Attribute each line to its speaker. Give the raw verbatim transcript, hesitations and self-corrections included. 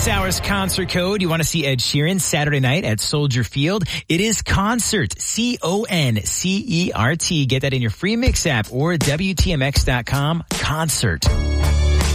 Speaker 1: This hour's concert code. You want to see Ed Sheeran Saturday night at Soldier Field. It is Concert, C O N C E R T. Get that in your free Mix app or W T M X dot com. Concert.